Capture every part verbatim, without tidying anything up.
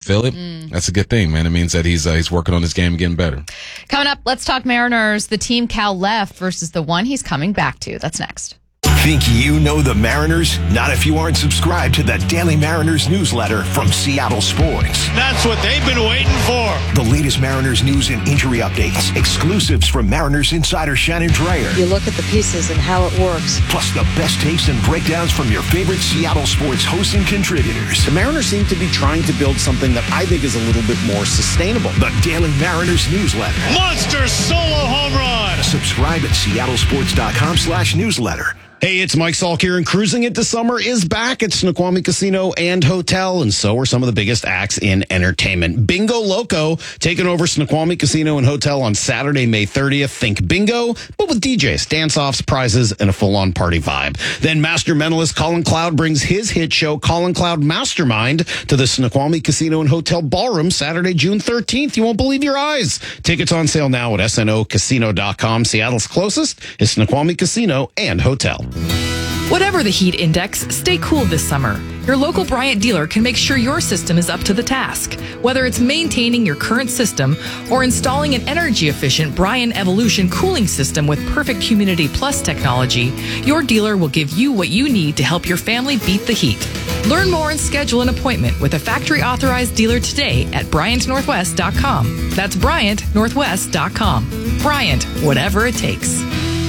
feel it, mm. that's a good thing, man. It means that he's uh, he's working on his game and getting better. Coming up, let's talk Mariners. The team Cal left versus the one he's coming back to. That's next. Think you know the Mariners? Not if you aren't subscribed to the Daily Mariners newsletter from Seattle Sports. That's what they've been waiting for. The latest Mariners news and injury updates. Exclusives from Mariners insider Shannon Dreyer. You look at the pieces and how it works. Plus the best takes and breakdowns from your favorite Seattle Sports hosts and contributors. The Mariners seem to be trying to build something that I think is a little bit more sustainable. The Daily Mariners newsletter. Monster solo home run. Subscribe at seattlesports.com slash newsletter. Hey, it's Mike Salk here, and Cruising Into Summer is back at Snoqualmie Casino and Hotel, and so are some of the biggest acts in entertainment. Bingo Loco taking over Snoqualmie Casino and Hotel on Saturday, May thirtieth. Think bingo, but with D Js, dance-offs, prizes, and a full-on party vibe. Then Master Mentalist Colin Cloud brings his hit show, Colin Cloud Mastermind, to the Snoqualmie Casino and Hotel Ballroom Saturday, June thirteenth. You won't believe your eyes. Tickets on sale now at S N O casino dot com. Seattle's closest is Snoqualmie Casino and Hotel. Whatever the heat index, stay cool this summer. Your local Bryant dealer can make sure your system is up to the task. Whether it's maintaining your current system or installing an energy-efficient Bryant Evolution cooling system with perfect Humidity Plus technology, your dealer will give you what you need to help your family beat the heat. Learn more and schedule an appointment with a factory-authorized dealer today at Bryant Northwest dot com. That's Bryant Northwest dot com. Bryant, whatever it takes.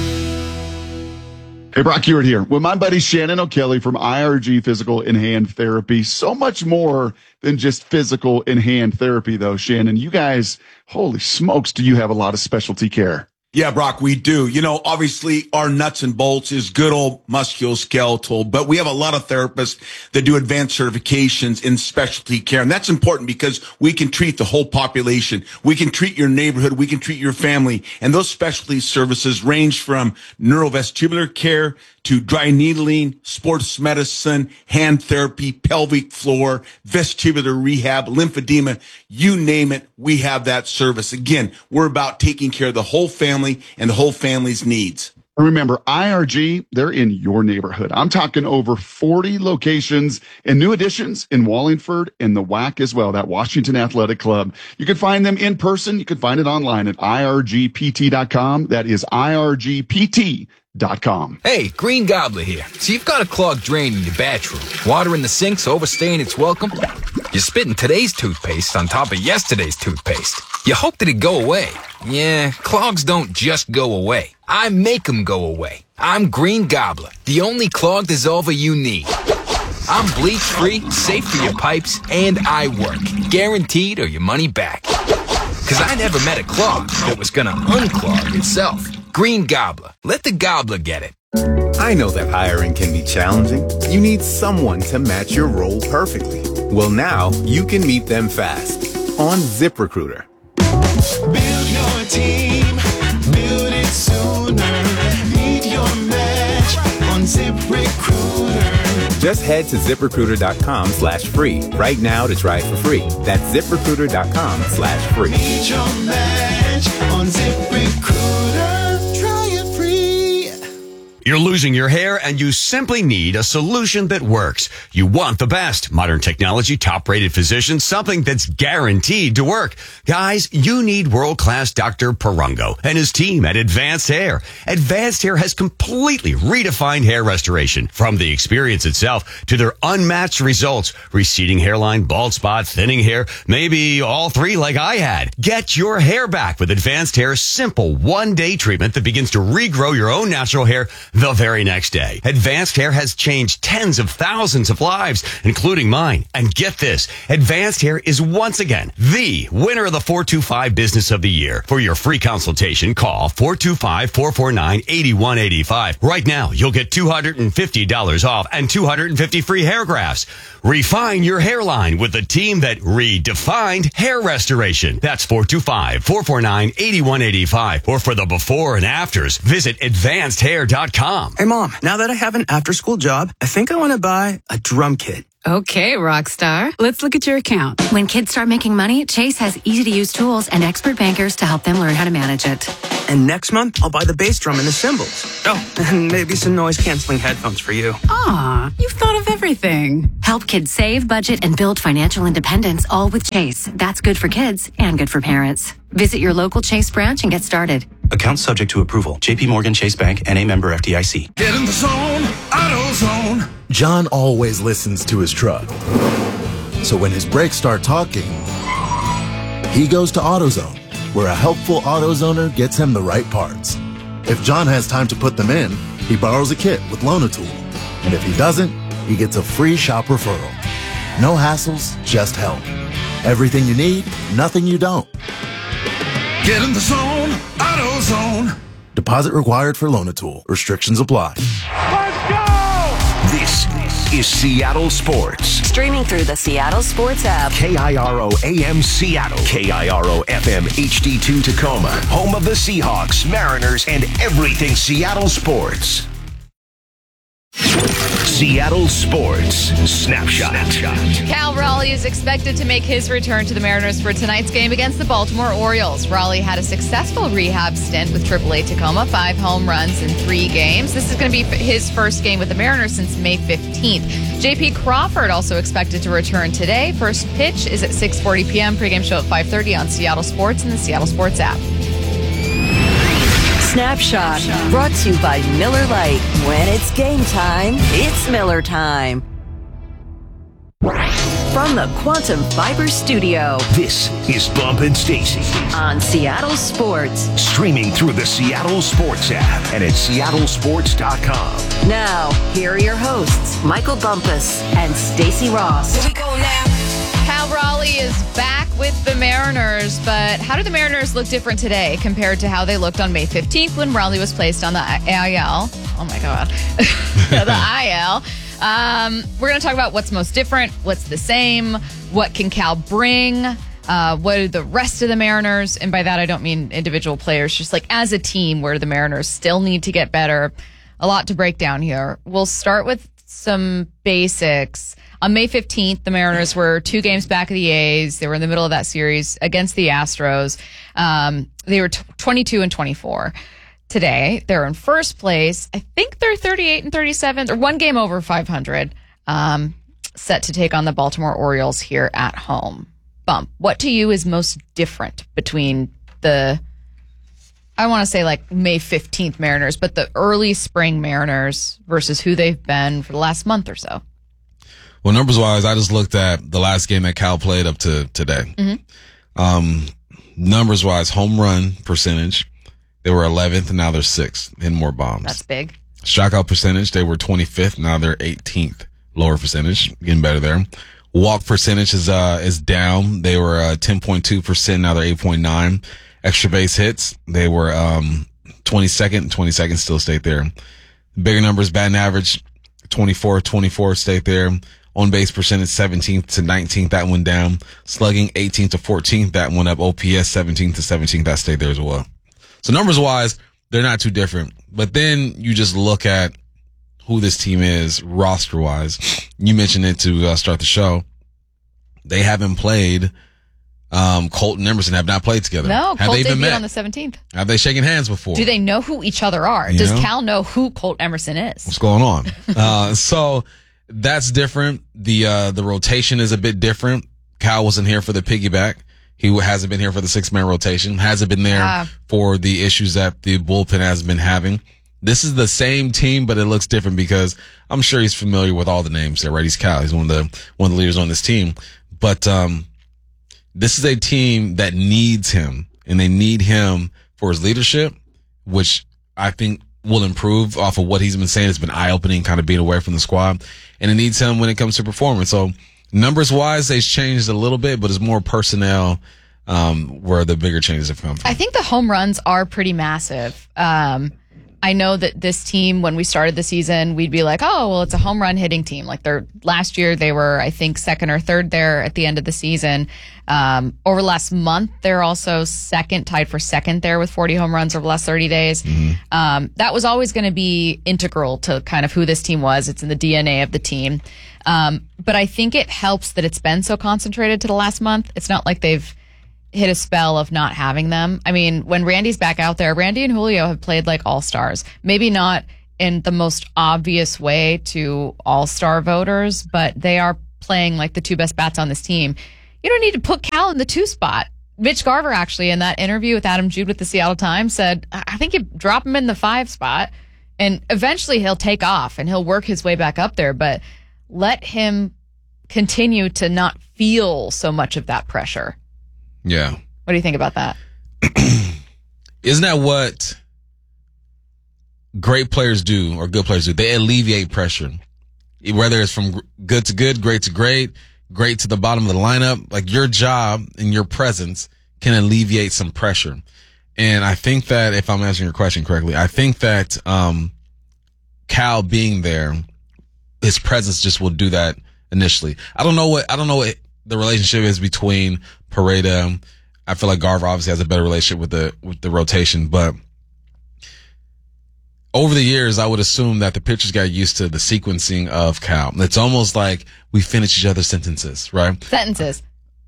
Hey, Brock Hewitt here with my buddy Shannon O'Kelly from I R G Physical and Hand Therapy. So much more than just physical and hand therapy, though, Shannon. You guys, holy smokes, do you have a lot of specialty care? Yeah, Brock, we do. You know, obviously our nuts and bolts is good old musculoskeletal, but we have a lot of therapists that do advanced certifications in specialty care. And that's important because we can treat the whole population. We can treat your neighborhood. We can treat your family. And those specialty services range from neurovestibular care to dry needling, sports medicine, hand therapy, pelvic floor, vestibular rehab, lymphedema, you name it, we have that service. Again, we're about taking care of the whole family and the whole family's needs. Remember, I R G, they're in your neighborhood. I'm talking over forty locations and new additions in Wallingford and the W A C as well, that Washington Athletic Club. You can find them in person. You can find it online at I R G P T dot com. That is I R G P T dot com. Hey, Green Gobbler here. So you've got a clogged drain in your bathroom. Water in the sink's overstaying its welcome. You're spitting today's toothpaste on top of yesterday's toothpaste. You hope that it go away. Yeah, clogs don't just go away. I make them go away. I'm Green Gobbler, the only clog dissolver you need. I'm bleach-free, safe for your pipes, and I work. Guaranteed or your money back. Because I never met a clog that was going to unclog itself. Green Gobbler. Let the gobbler get it. I know that hiring can be challenging. You need someone to match your role perfectly. Well, now you can meet them fast on ZipRecruiter. Build your team, build it sooner. Meet your match on ZipRecruiter. Just head to ZipRecruiter.com slash free right now to try it for free. That's ZipRecruiter.com slash free. Meet your match on ZipRecruiter. Try it free. You're losing your hair and you simply need a solution that works. You want the best. Modern technology, top-rated physicians, something that's guaranteed to work. Guys, you need world-class Doctor Perungo and his team at Advanced Hair. Advanced Hair has completely redefined hair restoration. From the experience itself to their unmatched results. Receding hairline, bald spot, thinning hair, maybe all three like I had. Get your hair back with Advanced Hair's simple one-day treatment that begins to regrow your own natural hair the very next day. Advanced Hair has changed tens of thousands of lives, including mine. And get this, Advanced Hair is once again the winner of the four two five Business of the Year. For your free consultation, call four two five, four four nine, eight one eight five. Right now, you'll get two hundred fifty dollars off and two hundred fifty free hair grafts. Refine your hairline with the team that redefined hair restoration. That's four two five, four four nine, eight one eight five. Or for the before and afters, visit advanced hair dot com. Hey, Mom, now that I have an after-school job, I think I want to buy a drum kit. Okay, Rockstar. Let's look at your account. When kids start making money, Chase has easy-to-use tools and expert bankers to help them learn how to manage it. And next month, I'll buy the bass drum and the cymbals. Oh, and maybe some noise-canceling headphones for you. Aw, you've thought of everything. Help kids save, budget, and build financial independence, all with Chase. That's good for kids and good for parents. Visit your local Chase branch and get started. Account subject to approval. J P Morgan Chase Bank, N A member F D I C. Get in the zone, AutoZone. John always listens to his truck. So when his brakes start talking, he goes to AutoZone, where a helpful AutoZoner gets him the right parts. If John has time to put them in, he borrows a kit with Loan-A-Tool. And if he doesn't, he gets a free shop referral. No hassles, just help. Everything you need, nothing you don't. Get in the zone, AutoZone. Deposit required for Loan-A-Tool. Restrictions apply. Let's go! This is Seattle Sports. Streaming through the Seattle Sports app. K I R O A M Seattle. K I R O F M H D two Tacoma. Home of the Seahawks, Mariners, and everything Seattle sports. Seattle Sports Snapshot. Cal Raleigh is expected to make his return to the Mariners for tonight's game against the Baltimore Orioles. Raleigh had a successful rehab stint with triple A Tacoma, five home runs in three games. This is going to be his first game with the Mariners since May fifteenth. J P Crawford also expected to return today. First pitch is at six forty p.m. Pregame show at five thirty on Seattle Sports and the Seattle Sports app. Snapshot, brought to you by Miller Lite. When it's game time, it's Miller time. From the Quantum Fiber Studio. This is Bump and Stacy on Seattle Sports. Streaming through the Seattle Sports app and at seattle sports dot com. Now, here are your hosts, Michael Bumpus and Stacy Ross. Here we go now. Cal Raleigh is back with the Mariners, but how did the Mariners look different today compared to how they looked on May fifteenth when Raleigh was placed on the I L? Oh my God. The I L. Um, we're going to talk about what's most different, what's the same, what can Cal bring, uh, what are the rest of the Mariners, and by that I don't mean individual players, just like as a team where the Mariners still need to get better. A lot to break down here. We'll start with some basics. On May fifteenth, the Mariners were two games back of the A's. They were in the middle of that series against the Astros. Um, they were t- twenty-two and twenty-four. Today, they're in first place. I think they're thirty-eight and thirty-seven, or one game over five hundred, um, set to take on the Baltimore Orioles here at home. Bump, what to you is most different between the, I want to say like May fifteenth Mariners, but the early spring Mariners versus who they've been for the last month or so? Well, numbers wise, I just looked at the last game that Cal played up to today. Mm-hmm. Um, numbers wise, home run percentage, they were eleventh and now they're sixth in more bombs. That's big. Strikeout percentage, they were twenty-fifth. Now they're eighteenth. Lower percentage, getting better there. Walk percentage is, uh, is down. They were, uh, ten point two percent. Now they're eight point nine. Extra base hits, they were, um, twenty-second. twenty-second still stayed there. Bigger numbers, batting average, twenty-four, twenty-four stayed there. On base percentage, seventeenth to nineteenth, that went down. Slugging, eighteenth to fourteenth, that went up. O P S, seventeenth to seventeenth, that stayed there as well. So numbers wise, they're not too different. But then you just look at who this team is roster wise. You mentioned it to uh, start the show. They haven't played. Um, Colton Emerson have not played together. No, have Colt they even debuted met on the seventeenth. Have they shaken hands before? Do they know who each other are? You Does know? Cal know who Colt Emerson is? What's going on? uh, so that's different. The, uh, the rotation is a bit different. Cal wasn't here for the piggyback. He hasn't been here for the six man rotation. Hasn't been there Yeah. for the issues that the bullpen has been having. This is the same team, but it looks different because I'm sure he's familiar with all the names there, right? He's Cal. He's one of the, one of the leaders on this team. But, um, this is a team that needs him, and they need him for his leadership, which I think will improve off of what he's been saying. It's been eye-opening, kind of being away from the squad, and it needs him when it comes to performance. So numbers-wise, they've changed a little bit, but it's more personnel um, where the bigger changes have come from. I think the home runs are pretty massive. Um, I know that this team, when we started the season, we'd be like, oh, well, it's a home run hitting team. Like they're last year, they were, I think, second or third there at the end of the season. Um, over the last month, they're also second, tied for second there with forty home runs over the last thirty days. Mm-hmm. Um, that was always going to be integral to kind of who this team was. It's in the D N A of the team. Um, but I think it helps that it's been so concentrated to the last month. It's not like they've hit a spell of not having them. I mean, when Randy's back out there, Randy and Julio have played like all-stars. Maybe not in the most obvious way to all-star voters, but they are playing like the two best bats on this team. You don't need to put Cal in the two spot. Mitch Garver, actually, in that interview with Adam Jude with the Seattle Times, said, I think you drop him in the five spot, and eventually he'll take off and he'll work his way back up there, but let him continue to not feel so much of that pressure. Yeah. What do you think about that? Isn't that what great players do, or good players do? They alleviate pressure. Whether it's from good to good, great to great, great to the bottom of the lineup, like your job and your presence can alleviate some pressure. And I think that, if I'm answering your question correctly, I think that um, Cal being there, his presence just will do that initially. I don't know what, I don't know what the relationship is between Pareda. I feel like Garver obviously has a better relationship with the, with the rotation, but over the years, I would assume that the pitchers got used to the sequencing of Cal. It's almost like we finish each other's sentences, right? Sentences.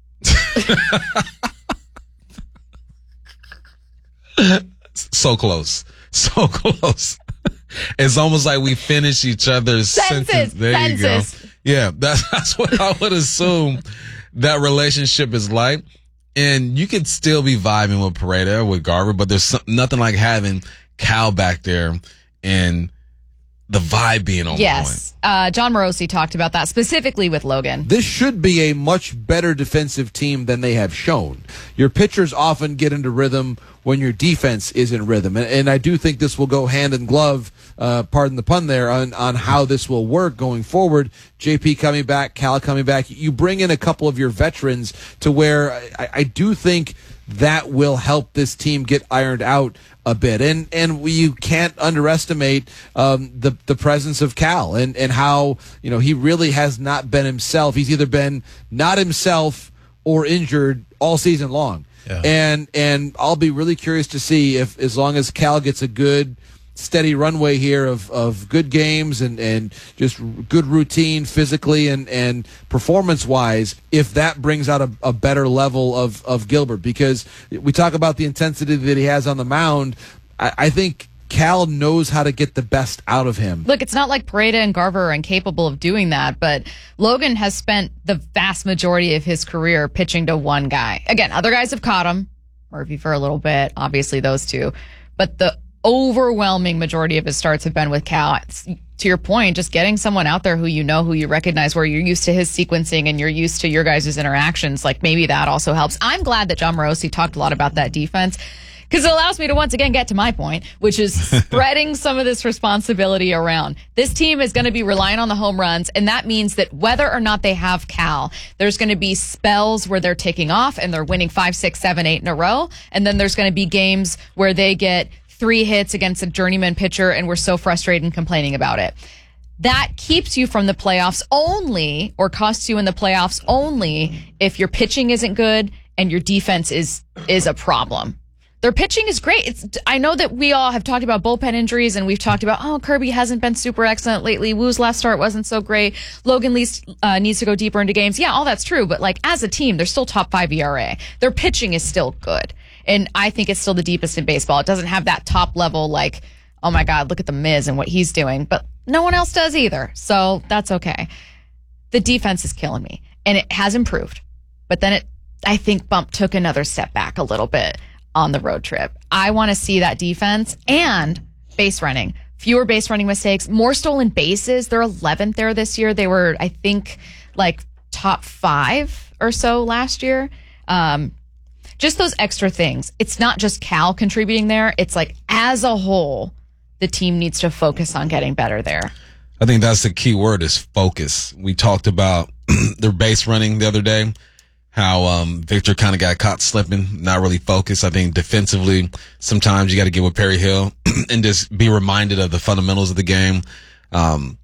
So close. So close. It's almost like we finish each other's sentences. sentences. There sentences. you go. Yeah, that's, that's what I would assume that relationship is like. And you could still be vibing with Pareda, with Garver, but there's some, nothing like having Cal back there and the vibe being on yes. point. Uh, John Morosi talked about that specifically with Logan. This should be a much better defensive team than they have shown. Your pitchers often get into rhythm when your defense is in rhythm. And, and I do think this will go hand in glove, uh, pardon the pun there, on, on how this will work going forward. J P coming back, Cal coming back. You bring in a couple of your veterans to where I, I do think that will help this team get ironed out a bit. And and we, you can't underestimate um, the the presence of Cal and, and how, you know, he really has not been himself. He's either been not himself or injured all season long. Yeah. And and I'll be really curious to see if, as long as Cal gets a good, steady runway here of, of good games and, and just good routine physically and, and performance-wise, if that brings out a, a better level of, of Gilbert. Because we talk about the intensity that he has on the mound. I, I think Cal knows how to get the best out of him. Look, it's not like Pareda and Garver are incapable of doing that, but Logan has spent the vast majority of his career pitching to one guy. Again, other guys have caught him. Murphy for a little bit, obviously those two. But the overwhelming majority of his starts have been with Cal. It's, to your point, just getting someone out there who you know, who you recognize, where you're used to his sequencing and you're used to your guys' interactions, like maybe that also helps. I'm glad that John Morosi talked a lot about that defense, because it allows me to once again get to my point, which is spreading some of this responsibility around. This team is going to be relying on the home runs, and that means that whether or not they have Cal, there's going to be spells where they're taking off and they're winning five, six, seven, eight in a row, and then there's going to be games where they get three hits against a journeyman pitcher and we're so frustrated and complaining about it. That keeps you from the playoffs only, or costs you in the playoffs only, if your pitching isn't good and your defense is is a problem. Their pitching is great. It's, I know that we all have talked about bullpen injuries, and we've talked about, oh, Kirby hasn't been super excellent lately. Woo's last start wasn't so great. Logan least, uh, needs to go deeper into games. Yeah, all that's true. But like, as a team, they're still top five E R A. Their pitching is still good. And I think it's still the deepest in baseball. It doesn't have that top level, like, oh my God, look at the Miz and what he's doing. But no one else does either. So that's okay. The defense is killing me. And it has improved. But then it, I think, Bump took another step back a little bit on the road trip. I want to see that defense and base running. Fewer base running mistakes, more stolen bases. They're eleventh there this year. They were, I think, like top five or so last year. Um, just those extra things. It's not just Cal contributing there. It's like, as a whole, the team needs to focus on getting better there. I think that's the key word, is focus. We talked about their base running the other day. How um, Victor kind of got caught slipping, not really focused. I think defensively, sometimes you got to get with Perry Hill and just be reminded of the fundamentals of the game. Um,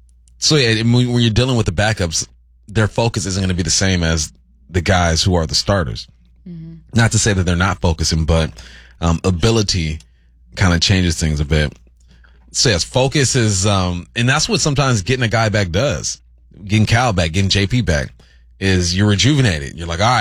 so yeah, when you're dealing with the backups, their focus isn't going to be the same as the guys who are the starters. Mm-hmm. Not to say that they're not focusing, but um, ability kind of changes things a bit. So yes, focus is, um, and that's what sometimes getting a guy back does. Getting Cal back, getting J P back, is you're rejuvenated. You're like, all right,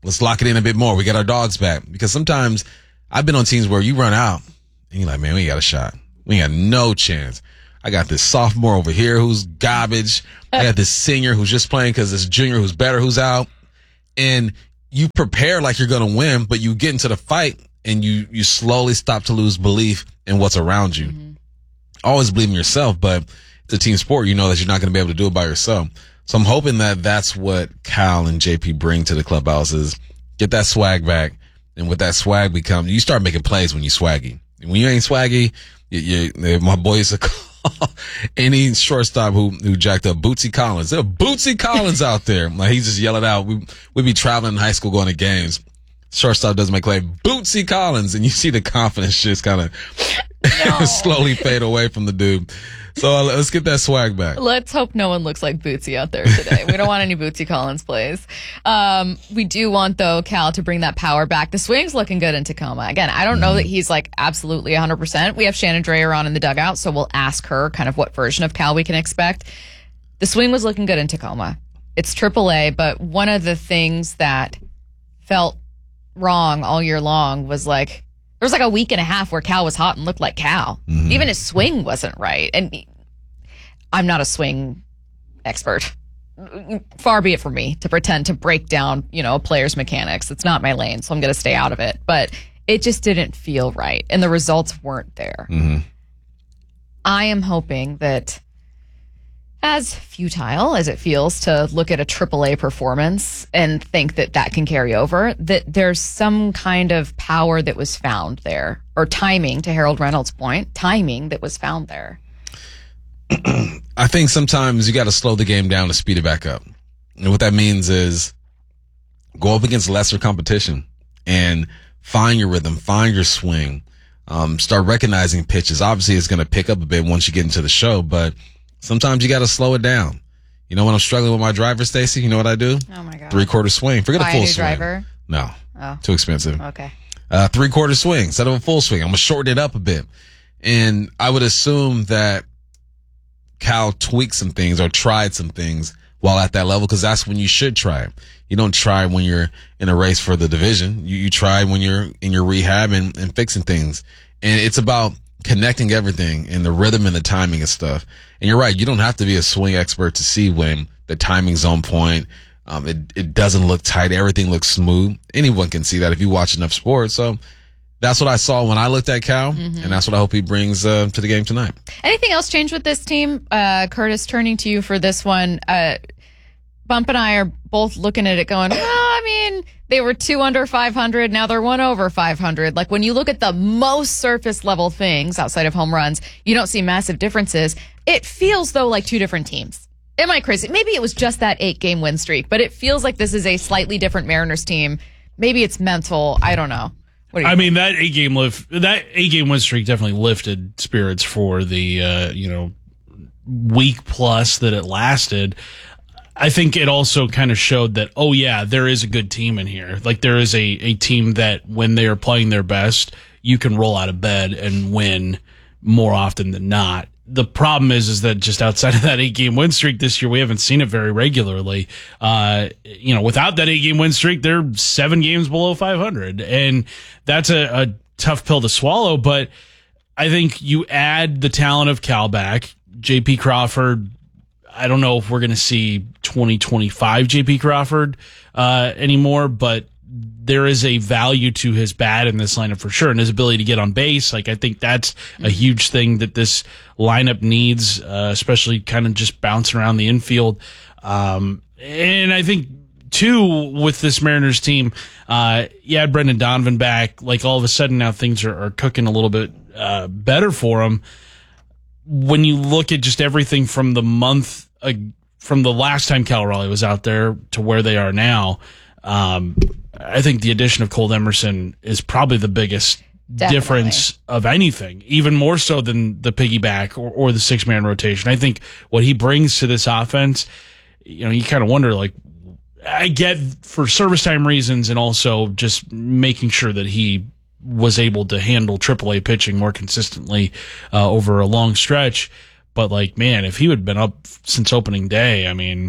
Let's lock it in a bit more. We got our dogs back. Because sometimes I've been on teams where you run out and you're like, man, we ain't got a shot. We ain't got no chance. I got this sophomore over here who's garbage. I got this senior who's just playing because this junior who's better who's out. And you prepare like you're going to win, but you get into the fight and you, you slowly stop to lose belief in what's around you. Mm-hmm. Always believe in yourself, but it's a team sport. You know that you're not going to be able to do it by yourself. So I'm hoping that that's what Cal and J P bring to the clubhouse is get that swag back. And with that swag become, you start making plays when you swaggy. And when you ain't swaggy, you, you, my boy used to call any shortstop who, who jacked up Bootsy Collins. There's Bootsy Collins out there. Like he's just yelling out. We, we'd be traveling in high school going to games. Shortstop doesn't make play. Bootsy Collins. And you see the confidence just kind of no. slowly fade away from the dude. So uh, let's get that swag back. Let's hope no one looks like Bootsy out there today. We don't want any Bootsy Collins plays. Um, we do want, though, Cal to bring that power back. The swing's looking good in Tacoma. Again, I don't know that he's like absolutely one hundred percent. We have Shannon Dreyer on in the dugout, so we'll ask her kind of what version of Cal we can expect. The swing was looking good in Tacoma. It's triple A, but one of the things that felt wrong all year long was like, there was like a week and a half where Cal was hot and looked like Cal. Mm-hmm. Even his swing wasn't right. And I'm not a swing expert. Far be it from me to pretend to break down, you know, a player's mechanics. It's not my lane, so I'm going to stay out of it. But it just didn't feel right, and the results weren't there. Mm-hmm. I am hoping that, as futile as it feels to look at a triple A performance and think that that can carry over, that there's some kind of power that was found there, or timing, to Harold Reynolds' point, timing that was found there. I think sometimes you got to slow the game down to speed it back up. And what that means is go up against lesser competition and find your rhythm, find your swing, um, start recognizing pitches. Obviously, it's going to pick up a bit once you get into the show, but sometimes you got to slow it down. You know, when I'm struggling with my driver, Stacey, you know what I do? Oh, my God. Three-quarter swing. Forget Buy a full a new swing. Driver? No. Oh. Too expensive. Okay. Uh, three-quarter swing instead of a full swing. I'm going to shorten it up a bit. And I would assume that Cal tweaked some things or tried some things while at that level, because that's when you should try it. You don't try when you're in a race for the division. You, you try when you're in your rehab and, and fixing things. And it's about connecting everything and the rhythm and the timing and stuff. And you're right. You don't have to be a swing expert to see when the timing's on point. Um, it, it doesn't look tight. Everything looks smooth. Anyone can see that if you watch enough sports. So that's what I saw when I looked at Cal, mm-hmm. and that's what I hope he brings uh, to the game tonight. Anything else change with this team? Uh, Curtis, turning to you for this one. Uh, Bump and I are both looking at it going, well, I mean, they were two under five hundred. Now they're one over five hundred. Like when you look at the most surface level things outside of home runs, you don't see massive differences. It feels, though, like two different teams. Am I crazy? Maybe it was just that eight game win streak, but it feels like this is a slightly different Mariners team. Maybe it's mental. I don't know. I think? mean, that eight game lift, that eight game win streak definitely lifted spirits for the, uh, you know, week plus that it lasted. I think it also kind of showed that, oh yeah, there is a good team in here. Like there is a, a team that when they are playing their best, you can roll out of bed and win more often than not. The problem is, is that just outside of that eight game win streak this year, we haven't seen it very regularly. Uh, you know, without that eight game win streak, they're seven games below five hundred. And that's a, a tough pill to swallow. But I think you add the talent of Cal back, J P Crawford. I don't know if we're going to see twenty twenty-five J P Crawford, uh, anymore, but there is a value to his bat in this lineup for sure, and his ability to get on base. Like I think that's a huge thing that this lineup needs, uh, especially kind of just bouncing around the infield. Um, and I think too with this Mariners team, uh, you had Brendan Donovan back. Like all of a sudden now things are, are cooking a little bit uh, better for him. When you look at just everything from the month, uh, from the last time Cal Raleigh was out there to where they are now. Um, I think the addition of Cole Emerson is probably the biggest Definitely. difference of anything, even more so than the piggyback or, or the six man rotation. I think what he brings to this offense, you know, you kind of wonder, like, I get for service time reasons and also just making sure that he was able to handle triple A pitching more consistently uh, over a long stretch. But like, man, if he would have been up since opening day, I mean,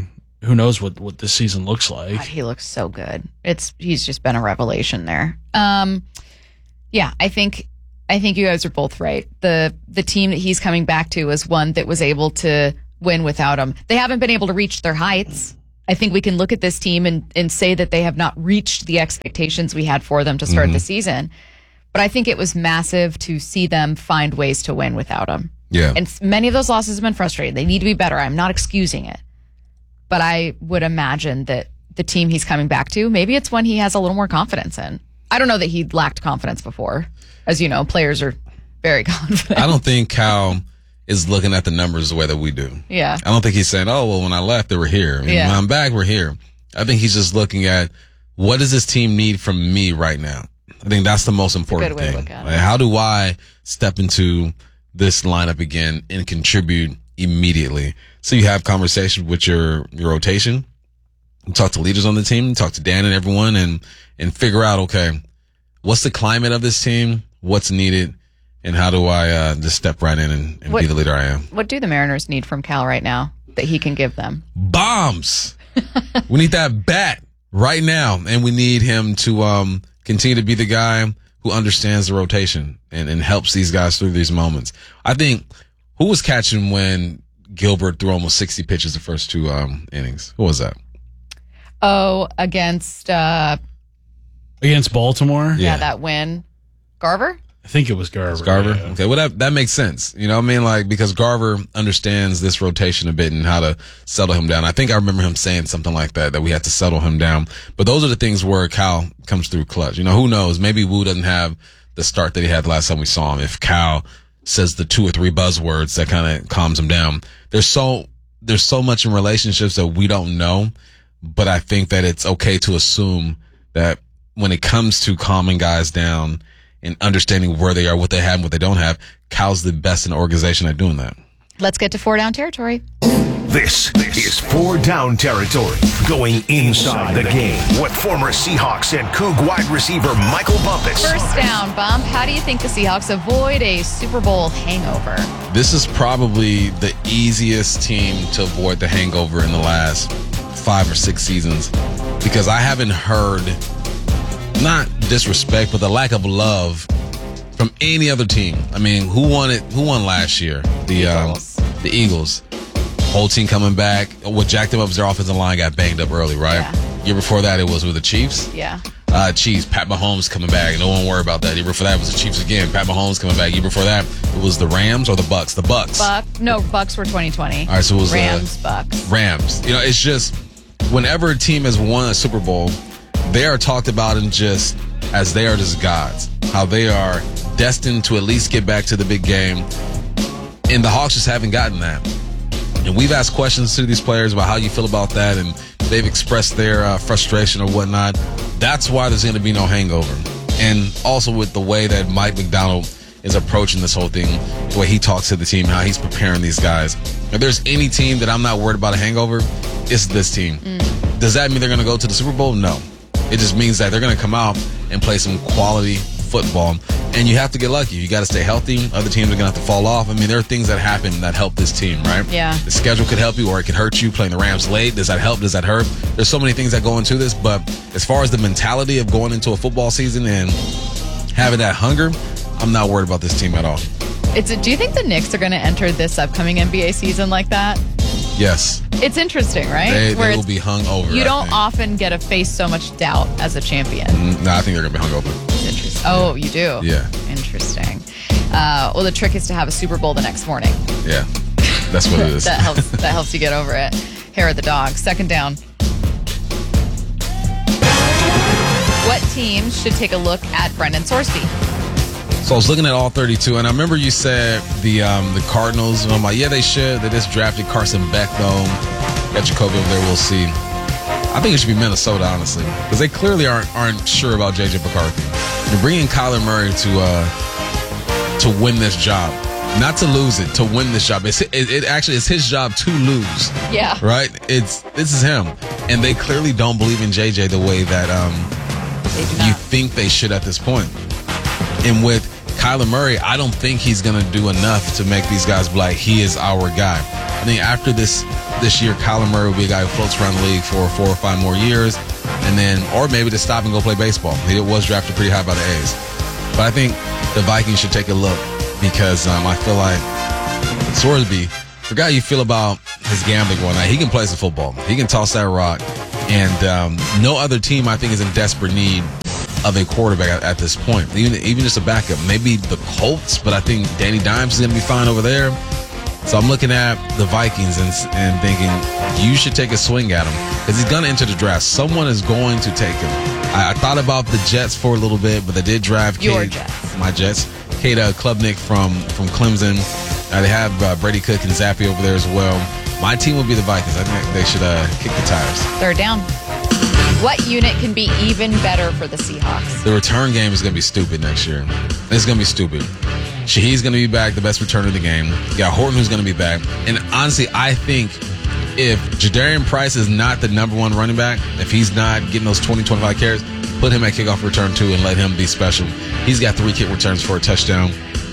who knows what, what this season looks like. God, he looks so good. It's he's just been a revelation there. Um, yeah, I think I think you guys are both right. The the team that he's coming back to is one that was able to win without him. They haven't been able to reach their heights. I think we can look at this team and, and say that they have not reached the expectations we had for them to start Mm-hmm. the season. But I think it was massive to see them find ways to win without him. Yeah. And many of those losses have been frustrating. They need to be better. I'm not excusing it. But I would imagine that the team he's coming back to, maybe it's one he has a little more confidence in. I don't know that he lacked confidence before. As you know, players are very confident. I don't think Cal is looking at the numbers the way that we do. Yeah. I don't think he's saying, oh, well, when I left, they were here. And Yeah. when I'm back, we're here. I think he's just looking at what does this team need from me right now? I think that's the most important good way to thing. look at it. Like, how do I step into this lineup again and contribute immediately? So you have conversations with your, your rotation, you talk to leaders on the team, talk to Dan and everyone, and and figure out, okay, what's the climate of this team? What's needed? And how do I uh, just step right in and, and What- be the leader I am? What do the Mariners need from Cal right now that he can give them? Bombs. We need that bat right now. And we need him to um, continue to be the guy who understands the rotation and, and helps these guys through these moments. I think, who was catching when Gilbert threw almost sixty pitches the first two um, innings? Who was that? Oh, against uh, Against Baltimore? yeah. that win, Garver. I think it was Garver. Garver. yeah. Okay, well that that makes sense. You know what I mean? Like, because Garver understands this rotation a bit and how to settle him down. I think I remember him saying something like that, that we had to settle him down. But those are the things where Cal comes through clutch. You know, who knows? Maybe Wu doesn't have the start that he had the last time we saw him. If Cal says the two or three buzzwords that kind of calms him down. There's so there's so much in relationships that we don't know, but I think that it's okay to assume that when it comes to calming guys down and understanding where they are, what they have, and what they don't have, Cal's the best in the organization at doing that. Let's get to four down territory. This is four down territory. Going inside the game with former Seahawks and Coug wide receiver Michael Bumpus. First down, Bump. How do you think the Seahawks avoid a Super Bowl hangover? This is probably the easiest team to avoid the hangover in the last five or six seasons, because I haven't heard, not disrespect, but the lack of love from any other team. I mean, who won it? Who won last year? The Eagles. Um, the Eagles. Whole team coming back. What jacked them up is their offensive line got banged up early, right? Yeah. Year before that, it was with the Chiefs. Yeah. Uh, Chiefs, Pat Mahomes coming back. No one worry about that. Year before that, it was the Chiefs again. Pat Mahomes coming back. Year before that, it was the Rams or the Bucks. The Bucks. Buck. No, Bucks were twenty twenty. All right, so it was Rams, uh, Bucks. Rams. You know, it's just whenever a team has won a Super Bowl, they are talked about in just as they are just gods. How they are destined to at least get back to the big game. And the Hawks just haven't gotten that. And we've asked questions to these players about how you feel about that, and they've expressed their uh, frustration or whatnot. That's why there's going to be no hangover. And also with the way that Mike McDonald is approaching this whole thing, the way he talks to the team, how he's preparing these guys. If there's any team that I'm not worried about a hangover, it's this team. Mm. Does that mean they're going to go to the Super Bowl? No. It just means that they're going to come out and play some quality football. And you have to get lucky. You got to stay healthy. Other teams are going to have to fall off. I mean, there are things that happen that help this team, right? Yeah. The schedule could help you, or it could hurt you. Playing the Rams late, does that help? Does that hurt? There's so many things that go into this. But as far as the mentality of going into a football season and having that hunger, I'm not worried about this team at all. It's a, do you think the Knicks are going to enter this upcoming N B A season like that? Yes. It's interesting, right? They, Where they will it's- be hung over. You I don't think. often get to face so much doubt as a champion. Mm, No, I think they're going to be hung over. Interesting. Oh, you do? Yeah. Interesting. Uh, well, the trick is to have a Super Bowl the next morning. Yeah. That's what it is. that helps. That helps you get over it. Hair of the dog. Second down. What teams should take a look at Brendan Sorsby? So I was looking at all thirty-two, and I remember you said the um, the Cardinals, and I'm like, yeah, they should. They just drafted Carson Beck, though. Got Jacoby over there. We'll see. I think it should be Minnesota, honestly, because they clearly aren't aren't sure about J J McCarthy. You're bringing Kyler Murray to uh, to win this job, not to lose it, to win this job. It's it, it actually it's his job to lose. Yeah. Right. It's this is him, and they clearly don't believe in J J the way that um, you think they should at this point. And with Kyler Murray, I don't think he's going to do enough to make these guys be like, he is our guy. I think after this this year, Kyler Murray will be a guy who floats around the league for four or five more years, and then, or maybe to stop and go play baseball. He was drafted pretty high by the A's. But I think the Vikings should take a look because um, I feel like Sorsby, forgot how you feel about his gambling going on. He can play some football. He can toss that rock. And um, no other team, I think, is in desperate need of a quarterback at, at this point. Even even just a backup. Maybe the Colts, but I think Danny Dimes is going to be fine over there. So I'm looking at the Vikings and, and thinking you should take a swing at him because he's going to enter the draft. Someone is going to take him. I, I thought about the Jets for a little bit, but they did draft Your Kate, Jets. my Jets. Kate uh, Klubnik from, from Clemson. Uh, they have uh, Brady Cook and Zappy over there as well. My team will be the Vikings. I think they should uh, kick the tires. Third down. What unit can be even better for the Seahawks? The return game is going to be stupid next year. It's going to be stupid. Shaheed's going to be back, the best returner of the game. You got Horton, who's going to be back. And honestly, I think if Jadarian Price is not the number one running back, if he's not getting those twenty, twenty-five carries, put him at kickoff return two and let him be special. He's got three kick returns for a touchdown.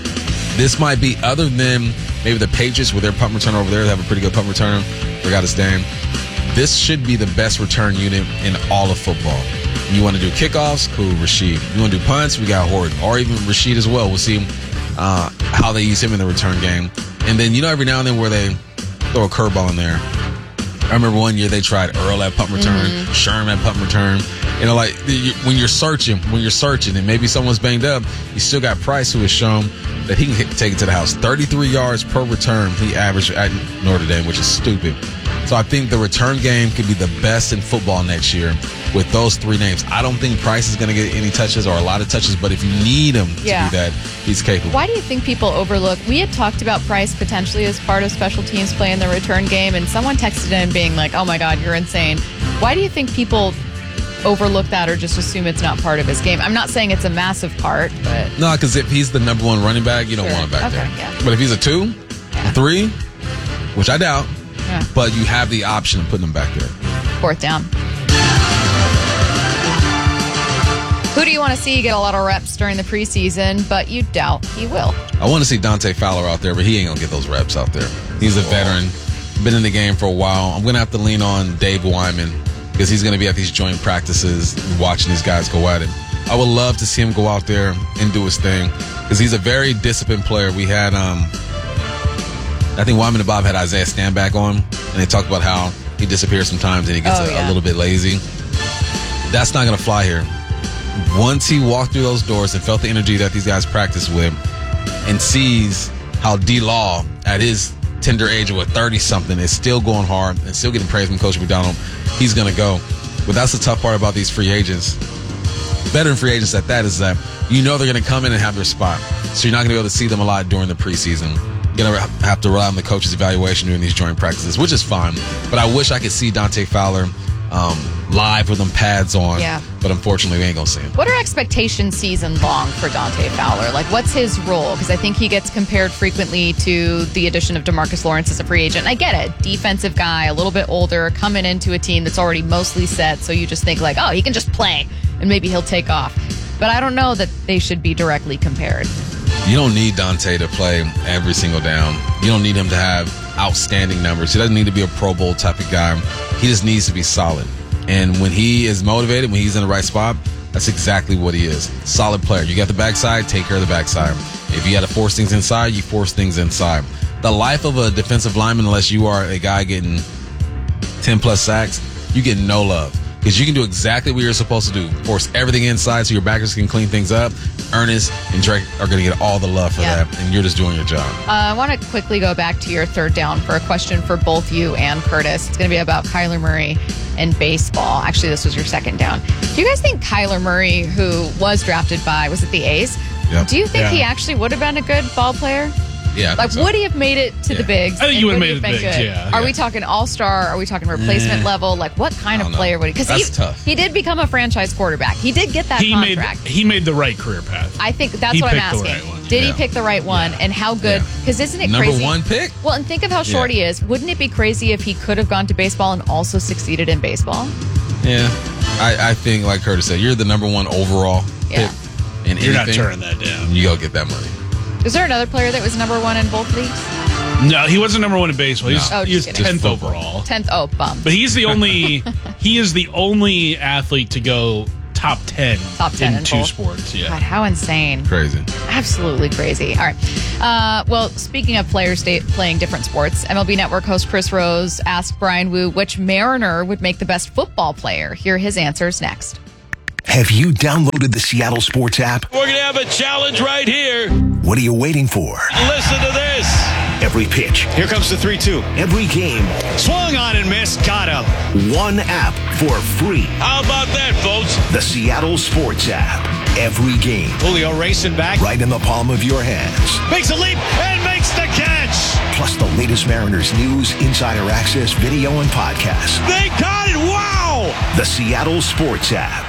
This might be, other than maybe the Patriots with their punt returner over there, they have a pretty good punt returner. Forgot his name. This should be the best return unit in all of football. You want to do kickoffs? Cool, Rashid. You want to do punts? We got Horton. Or even Rashid as well. We'll see uh, how they use him in the return game. And then, you know, every now and then where they throw a curveball in there. I remember one year they tried Earl at punt return, mm-hmm. Sherman at punt return. You know, like you, when you're searching, when you're searching and maybe someone's banged up, you still got Price who has shown that he can hit, take it to the house. thirty-three yards per return he averaged at Notre Dame, which is stupid. So I think the return game could be the best in football next year with those three names. I don't think Price is going to get any touches or a lot of touches, but if you need him Yeah. to do that, he's capable. Why do you think people overlook? We had talked about Price potentially as part of special teams play in the return game, and someone texted in being like, oh my God, you're insane. Why do you think people overlook that or just assume it's not part of his game? I'm not saying it's a massive part, but No, because if he's the number one running back, you don't Sure. want him back Okay, there. yeah. But if he's a two, a three, which I doubt, Yeah. but you have the option of putting him back there. fourth down. Who do you want to see get a lot of reps during the preseason, but you doubt he will? I want to see Dante Fowler out there, but he ain't going to get those reps out there. He's a veteran, been in the game for a while. I'm going to have to lean on Dave Wyman because he's going to be at these joint practices watching these guys go at it. I would love to see him go out there and do his thing because he's a very disciplined player. We had, um, I think Wyman and Bob had Isaiah Stanback on, and they talked about how he disappears sometimes and he gets Oh, a, yeah. a little bit lazy. That's not going to fly here. Once he walked through those doors and felt the energy that these guys practice with and sees how D-Law at his tender age of what, thirty-something is still going hard and still getting praise from Coach McDonald, he's going to go. But that's the tough part about these free agents. Veteran free agents at that is that you know they're going to come in and have their spot. So you're not going to be able to see them a lot during the preseason. You're going to have to rely on the coach's evaluation during these joint practices, which is fine. But I wish I could see Dante Fowler um, live with them pads on. Yeah. But unfortunately, we ain't going to see him. What are expectations season long for Dante Fowler? Like, what's his role? Because I think he gets compared frequently to the addition of DeMarcus Lawrence as a free agent. I get it. Defensive guy, a little bit older, coming into a team that's already mostly set. So you just think like, oh, he can just play and maybe he'll take off. But I don't know that they should be directly compared. You don't need Dante to play every single down. You don't need him to have outstanding numbers. He doesn't need to be a Pro Bowl type of guy. He just needs to be solid. And when he is motivated, when he's in the right spot, that's exactly what he is. Solid player. You got the backside, take care of the backside. If you got to force things inside, you force things inside. The life of a defensive lineman, unless you are a guy getting ten plus sacks, you get no love. Because you can do exactly what you're supposed to do. Force everything inside so your backers can clean things up. Ernest and Drake are going to get all the love for Yeah. that, and you're just doing your job. Uh, I want to quickly go back to your third down for a question for both you and Curtis. It's going to be about Kyler Murray and baseball. Actually, this was your second down. Do you guys think Kyler Murray, who was drafted by, was it the A's? Yep. Do you think Yeah. he actually would have been a good ball player? Yeah. I Like, think so. would he have made it to the bigs? I think And he would've would made have it been bigs, good? yeah. Are Yeah. we talking all-star? Are we talking replacement Nah. level? Like, what kind I of don't know. player would he? Because That's he, tough. he did become a franchise quarterback. He did get that He made contract. he made the right career path. I think that's He what I'm picked the asking. right one. Did he Yeah. pick the right one? And how good? Because isn't it Number crazy? one pick? Well, and think of how short Yeah. he is. Wouldn't it be crazy if he could have gone to baseball and also succeeded in baseball? Yeah. I, I think, like Curtis said, you're the number one overall Yeah. pick, in You're not anything, turning that down. you go get that money. Is there another player that was number one in both leagues? No, he wasn't number one in baseball. He's, No. Oh, he was just kidding. tenth Just football. overall. tenth. Oh, bum. But he's the only he is the only athlete to go top ten, Top ten in, in two both. sports. Yeah. God, how insane. Crazy. Absolutely crazy. All right. Uh, well, speaking of players sta- playing different sports, M L B Network host Chris Rose asked Brian Wu which Mariner would make the best football player. Here are his answers next. Have you downloaded the Seattle Sports app? We're going to have a challenge right here. What are you waiting for? Listen to this. Every pitch, Here comes the three two. every game, Swung on and missed. Got him. one app for free. How about that, folks? The Seattle Sports app. Every game, Julio racing back. right in the palm of your hands. Makes a leap and makes the catch. Plus the latest Mariners news, insider access, video, and podcasts. They got it. Wow. The Seattle Sports app.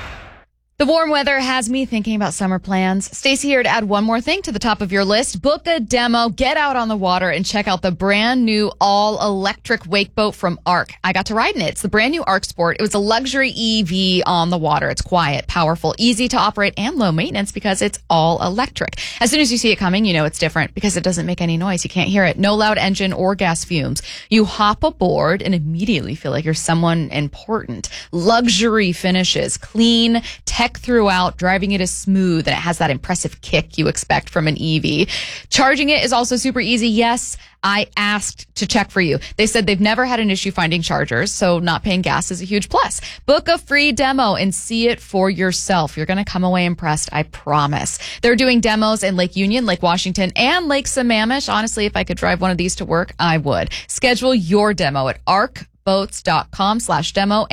The warm weather has me thinking about summer plans. Stacey here to add one more thing to the top of your list. Book a demo, get out on the water, and check out the brand new all-electric wake boat from Arc. I got to ride in it. It's the brand new Arc Sport. It was a luxury E V on the water. It's quiet, powerful, easy to operate, and low maintenance because it's all electric. As soon as you see it coming, you know it's different because it doesn't make any noise. You can't hear it. No loud engine or gas fumes. You hop aboard and immediately feel like you're someone important. Luxury finishes, clean, tech throughout, driving it is smooth, and it has that impressive kick you expect from an E V. Charging it is also super easy. Yes, I asked to check for you. They said they've never had an issue finding chargers, so not paying gas is a huge plus. Book a free demo and see it for yourself. You're going to come away impressed, I promise. They're doing demos in Lake Union, Lake Washington, and Lake Sammamish. Honestly, if I could drive one of these to work, I would. Schedule your demo at arc boats.com slash demo,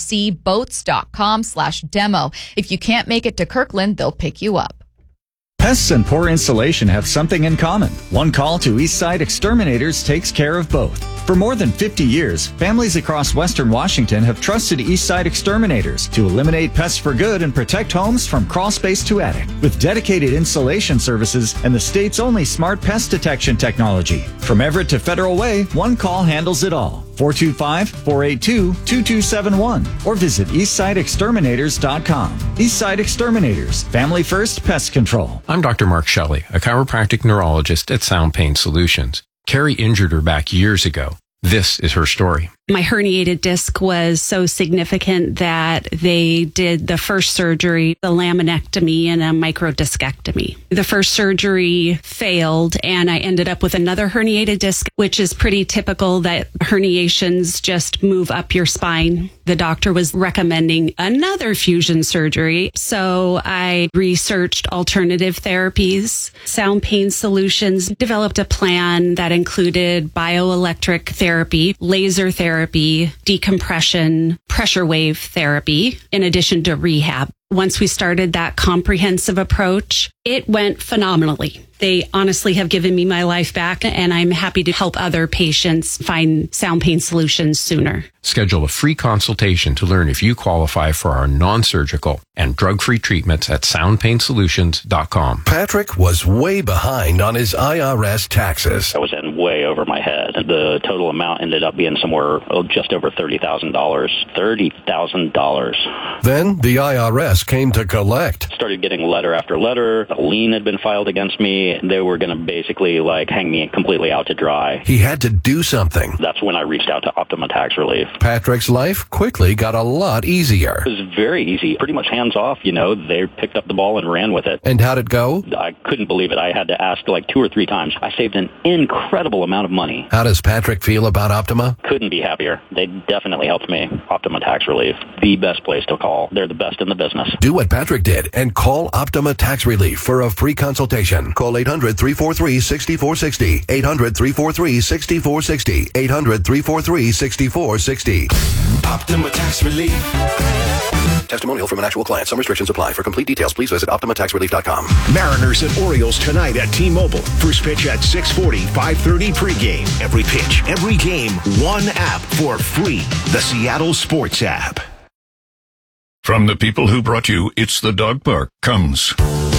arcboats.com slash demo. If you can't make it to Kirkland, they'll pick you up. Pests and poor insulation have something in common. One call to Eastside Exterminators takes care of both. For more than fifty years, families across Western Washington have trusted Eastside Exterminators to eliminate pests for good and protect homes from crawl space to attic. With dedicated insulation services and the state's only smart pest detection technology. From Everett to Federal Way, one call handles it all. four two five, four eight two, two two seven one or visit eastside exterminators dot com. Eastside Exterminators, family first pest control. I'm Doctor Mark Shelley, a chiropractic neurologist at Sound Pain Solutions. Carrie injured her back years ago. This is her story. My herniated disc was so significant that they did the first surgery, the laminectomy and a microdiscectomy. The first surgery failed and I ended up with another herniated disc, which is pretty typical that herniations just move up your spine. The doctor was recommending another fusion surgery. So I researched alternative therapies. Sound Pain Solutions developed a plan that included bioelectric therapy, laser therapy, decompression, pressure wave therapy, in addition to rehab. Once we started that comprehensive approach, it went phenomenally. They honestly have given me my life back, and I'm happy to help other patients find sound pain solutions sooner. Schedule a free consultation to learn if you qualify for our non-surgical and drug-free treatments at sound pain solutions dot com. Patrick was way behind on his I R S taxes. I was in way over my head. The total amount ended up being somewhere oh, just over thirty thousand dollars. thirty thousand dollars. Then the I R S came to collect. Started getting letter after letter. A lien had been filed against me. They were going to basically like hang me completely out to dry. He had to do something. That's when I reached out to Optima Tax Relief. Patrick's life quickly got a lot easier. It was very easy, pretty much hands off. You know, they picked up the ball and ran with it. And how'd it go? I couldn't believe it. I had to ask like two or three times. I saved an incredible amount of money. How does Patrick feel about Optima? Couldn't be happier. They definitely helped me. Optima Tax Relief, the best place to call. They're the best in the business. Do what Patrick did and call Optima Tax Relief for a free consultation. Call eight hundred, three four three, six four six zero. eight hundred, three four three, six four six zero. eight hundred, three four three, six four six zero. Optima Tax Relief. Testimonial from an actual client. Some restrictions apply. For complete details, please visit optima tax relief dot com. Mariners and Orioles tonight at T-Mobile. First pitch at six forty, five thirty pregame. Every pitch, every game, one app for free. The Seattle Sports app. From the people who brought you It's the Dog Park comes